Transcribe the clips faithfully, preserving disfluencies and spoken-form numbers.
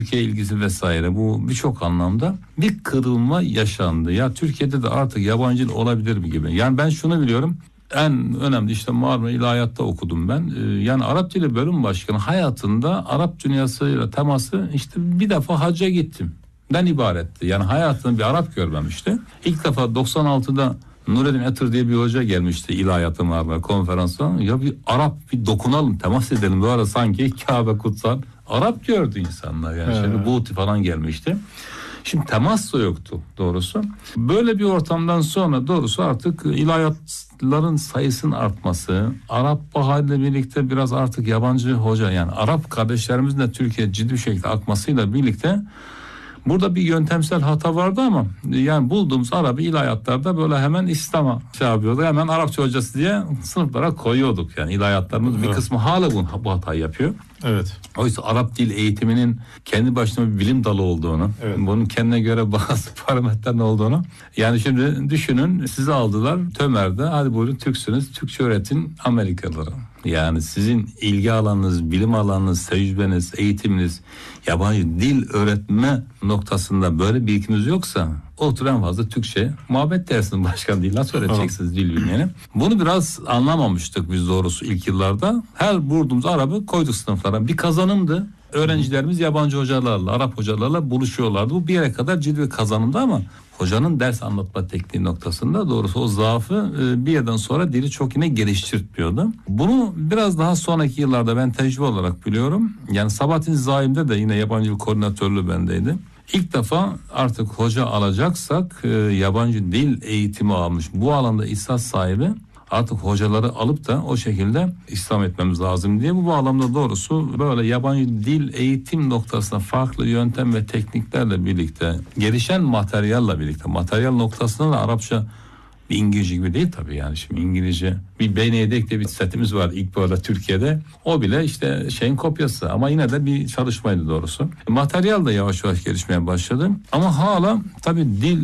Türkiye ilgisi vesaire, bu birçok anlamda bir kırılma yaşandı. Ya Türkiye'de de artık yabancı dil olabilir mi gibi. Yani ben şunu biliyorum. En önemli işte Marmara İlahiyat'ta okudum ben. Ee, yani Arap Dili Bölüm Başkanı hayatında Arap dünyasıyla teması işte bir defa hacca gittim den ibaretti. Yani hayatında bir Arap görmemişti. İlk defa doksan altıda Nureddin Etır diye bir hoca gelmişti İlahiyat'a Marmara konferansa. Ya bir Arap, bir dokunalım, temas edelim. Bu arada sanki Kabe kutsal. Arap gördü insanlar yani. Evet. Şimdi Buğti falan gelmişti. Şimdi temas da yoktu doğrusu. Böyle bir ortamdan sonra doğrusu artık ilahiyatların sayısının artması, Arap Bahari'yle birlikte biraz artık yabancı hoca, yani Arap kardeşlerimizin de Türkiye'ye ciddi bir şekilde akmasıyla birlikte burada bir yöntemsel hata vardı ama yani bulduğumuz Arap'ı ilahiyatlarda böyle hemen İslam'a şey yapıyorduk. Hemen Arapça hocası diye sınıflara koyuyorduk. Yani ilahiyatlarımız evet. Bir kısmı hala bu, bu hatayı yapıyor. Evet. Oysa Arap dil eğitiminin kendi başına bir bilim dalı olduğunu, evet. Bunun kendine göre bazı parametreler olduğunu. Yani şimdi düşünün, sizi aldılar Tömer'de, hadi buyurun Türksünüz, Türkçe öğretin Amerikalılara. Yani sizin ilgi alanınız, bilim alanınız, tecrübeniz, eğitiminiz, yabancı dil öğretme noktasında böyle birikiminiz yoksa otur en fazla Türkçe muhabbet dersinin başka dil nasıl öğreteceksiniz dil bilmeyeni. Bunu biraz anlamamıştık biz doğrusu ilk yıllarda. Her bulduğumuz Arap'ı koyduk sınıflara. Bir kazanımdı. Öğrencilerimiz yabancı hocalarla, Arap hocalarla buluşuyorlardı. Bu bir yere kadar ciddi bir kazanımdı ama hocanın ders anlatma tekniği noktasında doğrusu o zaafı bir yerden sonra dili çok yine geliştirtmiyordu. Bunu biraz daha sonraki yıllarda ben tecrübe olarak biliyorum. Yani Sabahattin Zaim'de de yine yabancı dil koordinatörlüğü bendeydi. İlk defa artık hoca alacaksak yabancı dil eğitimi almış, bu alanda ihsas sahibi artık hocaları alıp da o şekilde İslam etmemiz lazım diye bu bağlamda doğrusu böyle yabancı dil eğitim noktasında farklı yöntem ve tekniklerle birlikte, gelişen materyalle birlikte, materyal noktasında da Arapça bir İngilizce gibi değil tabii, yani şimdi İngilizce bir Benedek diye bir setimiz var ilk böyle Türkiye'de, o bile işte şeyin kopyası ama yine de bir çalışmaydı doğrusu. Materyal da yavaş yavaş gelişmeye başladı ama hala tabii dil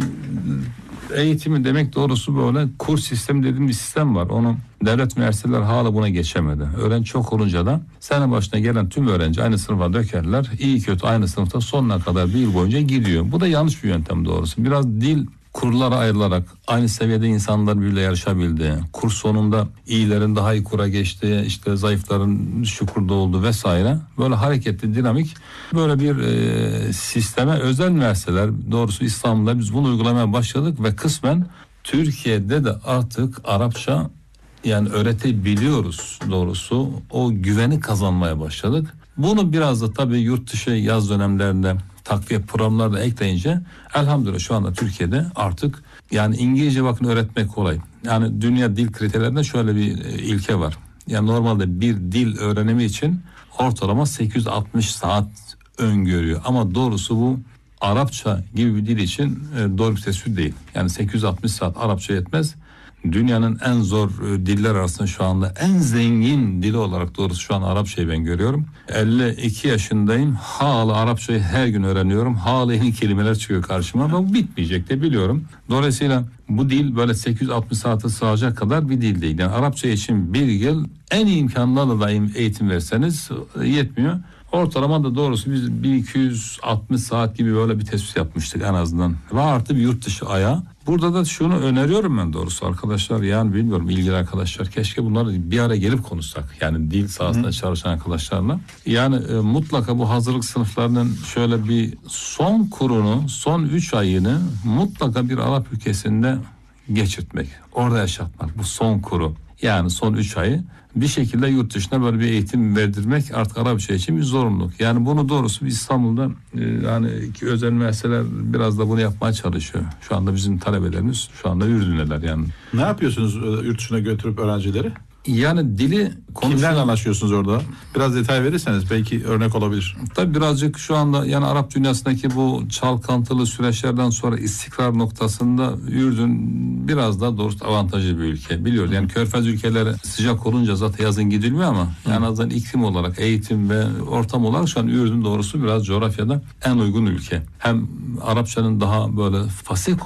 eğitimi demek doğrusu böyle kurs sistemi dediğim bir sistem var. Onu devlet üniversiteler hala buna geçemedi. Öğrenci çok olunca da sene başına gelen tüm öğrenci aynı sınıfa dökerler. İyi kötü aynı sınıfta sonuna kadar bir yıl boyunca gidiyor. Bu da yanlış bir yöntem doğrusu. Biraz dil kurlara ayrılarak aynı seviyede insanlar birbirle yarışabildi. Kurs sonunda iyilerin daha iyi kura geçti, işte zayıfların düşük kurda oldu vesaire. Böyle hareketli, dinamik böyle bir e, sisteme özel üniversiteler doğrusu İstanbul'da biz bunu uygulamaya başladık ve kısmen Türkiye'de de artık Arapça yani öğretebiliyoruz doğrusu. O güveni kazanmaya başladık. Bunu biraz da tabii yurt dışı yaz dönemlerinde takviye programları da ekleyince elhamdülillah şu anda Türkiye'de artık yani İngilizce bakın öğretmek kolay. Yani dünya dil kriterlerinde şöyle bir ilke var. Yani normalde bir dil öğrenimi için ortalama sekiz yüz altmış saat öngörüyor. Ama doğrusu bu Arapça gibi bir dil için doğru bir tespit değil. Yani sekiz yüz altmış saat Arapça yetmez. Dünyanın en zor diller arasında şu anda en zengin dili olarak doğrusu şu an Arapçayı ben görüyorum. elli iki yaşındayım. Hala Arapçayı her gün öğreniyorum. Hala yeni kelimeler çıkıyor karşıma. Ama bu bitmeyecek de biliyorum. Dolayısıyla bu dil böyle sekiz yüz altmış saate sığacak kadar bir dil değil. Yani Arapça için bir yıl en iyi imkanlarla da eğitim verseniz yetmiyor. Ortalama da doğrusu biz bin iki yüz altmış saat gibi böyle bir tespit yapmıştık en azından. Ve artı bir yurt dışı ayağı. Burada da şunu öneriyorum ben doğrusu arkadaşlar, yani bilmiyorum ilgili arkadaşlar, keşke bunları bir araya gelip konuşsak. Yani dil sahasında Hı. çalışan arkadaşlarla. Yani e, mutlaka bu hazırlık sınıflarının şöyle bir son kurunu, son üç ayını mutlaka bir Arap ülkesinde geçirtmek. Orada yaşatmak bu son kuru. Yani son üç ayı bir şekilde yurt dışına böyle bir eğitim verdirmek artık Arapça için bir zorunluluk. Yani bunu doğrusu biz İstanbul'da e, yani özel üniversiteler biraz da bunu yapmaya çalışıyor. Şu anda bizim talebelerimiz şu anda Ürdün'deler yani. Ne yapıyorsunuz yurt dışına götürüp öğrencileri? Yani dili konuşuyor. Kimlerle anlaşıyorsunuz orada? Biraz detay verirseniz belki örnek olabilir. Tabii birazcık şu anda yani Arap dünyasındaki bu çalkantılı süreçlerden sonra istikrar noktasında Ürdün biraz daha doğrusu avantajlı bir ülke. Biliyoruz yani Körfez ülkeleri sıcak olunca zaten yazın gidilmiyor ama Hı. yani azından iklim olarak, eğitim ve ortam olarak şu an Ürdün doğrusu biraz coğrafyada en uygun ülke. Hem Arapçanın daha böyle fasih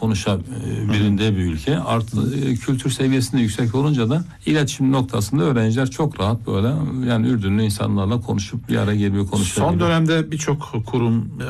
konuşabildiği bir ülke. Artı kültür seviyesinde yüksek olunca da iletişim noktasında öğrenciler çok rahat böyle yani Ürdünlü insanlarla konuşup bir araya geliyor, konuşuyor. Son dönemde birçok kurum